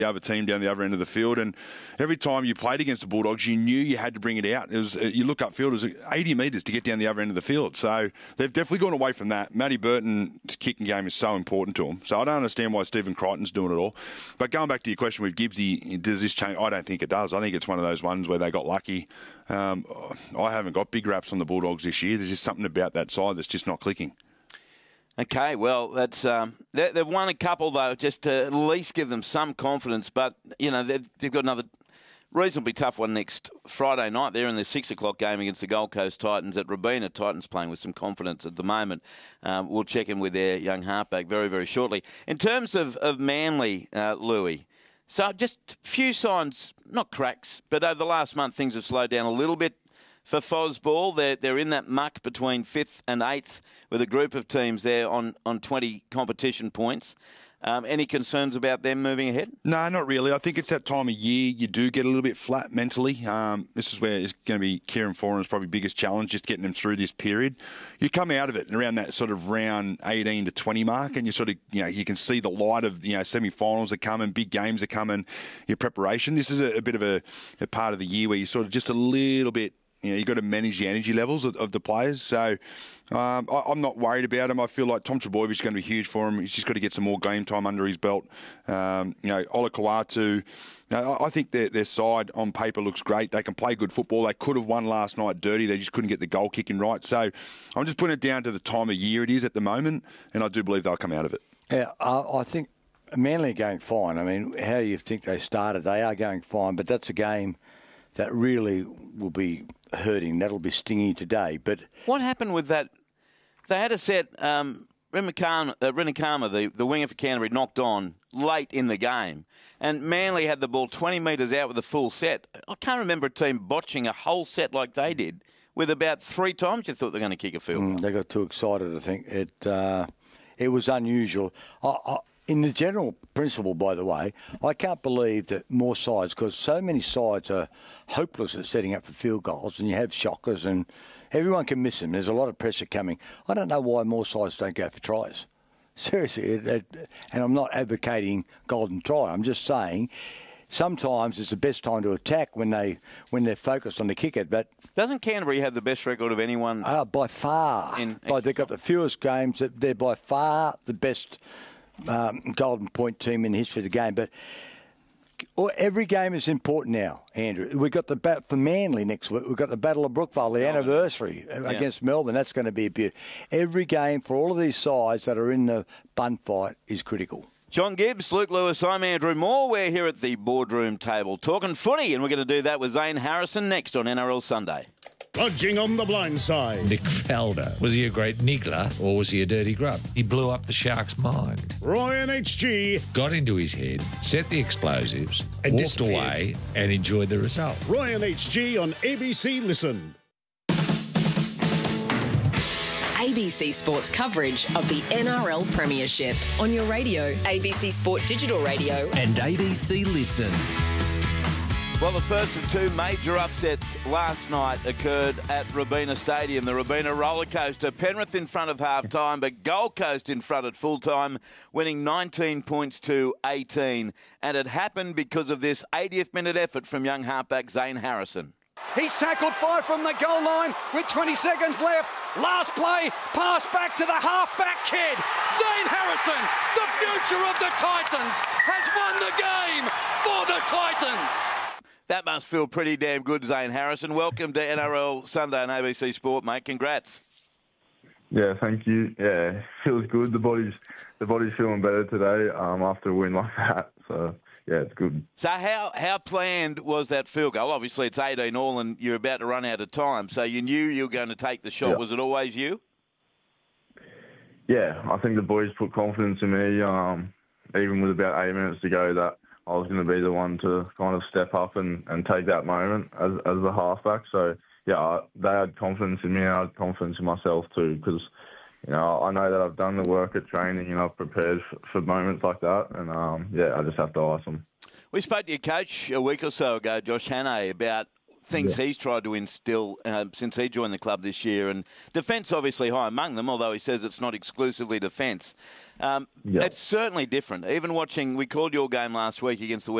the other team down the other end of the field. And every time you played against the Bulldogs, you knew you had to bring it out. It was you look upfield, it was 80 metres to get down the other end of the field. So they've definitely gone away from that. Matty Burton's kicking game is so important to him. So I don't understand why Stephen Crichton's doing it all. But going back to your question with Gibbsy, does this change? I don't think it does. I think it's one of those ones where they got lucky. I haven't got big raps on the Bulldogs this year. There's just something about that side that's just not clicking. Okay, well, that's they've won a couple, though, just to at least give them some confidence. But, you know, they've got another reasonably tough one next Friday night. They're in the 6 o'clock game against the Gold Coast Titans at Robina. Titans playing with some confidence at the moment. We'll check in with their young halfback very, very shortly. In terms of Manly, Louis, so just a few signs, not cracks, but over the last month things have slowed down a little bit. For Fosball, they're in that muck between 5th and 8th with a group of teams there on 20 competition points. Any concerns about them moving ahead? No, not really. I think it's that time of year you do get a little bit flat mentally. This is where it's going to be Kieran Foran's probably biggest challenge, just getting them through this period. You come out of it around that sort of round 18 to 20 mark, and you sort of, you can see the light of, semi-finals are coming, big games are coming, your preparation. This is a bit of a part of the year where you sort of just a little bit, you've got to manage the energy levels of the players. So I'm not worried about him. I feel like Tom Trbojevic is going to be huge for him. He's just got to get some more game time under his belt. Ola Kawatu, I think their side on paper looks great. They can play good football. They could have won last night dirty. They just couldn't get the goal kicking right. So I'm just putting it down to the time of year it is at the moment, and I do believe they'll come out of it. Yeah, I think Manly are going fine. I mean, how do you think they started? They are going fine, but that's a game that really will be hurting. That'll be stinging today. But what happened with that? They had a set. Renikama, the winger for Canterbury, knocked on late in the game, and Manly had the ball 20 metres out with a full set. I can't remember a team botching a whole set like they did. With about 3 times you thought they were going to kick a field goal. They got too excited. I think it was unusual. In the general principle, by the way, I can't believe that more sides, because so many sides are hopeless at setting up for field goals, and you have shockers, and everyone can miss them. There's a lot of pressure coming. I don't know why more sides don't go for tries. Seriously, and I'm not advocating golden try. I'm just saying sometimes it's the best time to attack when they're focused on the kicker. But doesn't Canterbury have the best record of anyone? By far. They've got the fewest games. They're by far the best golden point team in the history of the game. But every game is important now, Andrew. We've got the battle for Manly next week. We've got the Battle of Brookvale, the anniversary against Melbourne. That's going to be a beauty. Every game for all of these sides that are in the bun fight is critical. John Gibbs, Luke Lewis, I'm Andrew Moore. We're here at the boardroom table talking footy, and we're going to do that with Zane Harrison next on NRL Sunday. Lodging on the blind side. Nick Faldo. Was he a great niggler or was he a dirty grub? He blew up the Sharks' mind. Ryan HG. Got into his head, set the explosives, And walked away and enjoyed the result. Ryan HG on ABC Listen. ABC Sports coverage of the NRL Premiership on your radio, ABC Sport Digital Radio and ABC Listen. Well, the first of 2 major upsets last night occurred at Robina Stadium, the Robina roller coaster. Penrith in front of half-time, but Gold Coast in front at full-time, winning 19 points to 18. And it happened because of this 80th minute effort from young halfback Zane Harrison. He's tackled 5 from the goal line with 20 seconds left. Last play, pass back to the halfback kid. Zane Harrison, the future of the Titans, has won the game for the Titans. That must feel pretty damn good, Zane Harrison. Welcome to NRL Sunday on ABC Sport, mate. Congrats. Yeah, thank you. Yeah, feels good. The body's feeling better today after a win like that. So, yeah, it's good. So how planned was that field goal? Obviously, it's 18 all and you're about to run out of time. So you knew you were going to take the shot. Yeah. Was it always you? Yeah, I think the boys put confidence in me, even with about 8 minutes to go, that I was going to be the one to kind of step up and take that moment as the halfback. So, yeah, they had confidence in me and I had confidence in myself too, because, I know that I've done the work at training and I've prepared for moments like that. And, I just have to ice them. We spoke to your coach a week or so ago, Josh Hannay, about things he's tried to instill since he joined the club this year. And defence obviously high among them, although he says it's not exclusively defence. It's certainly different. Even watching, we called your game last week against the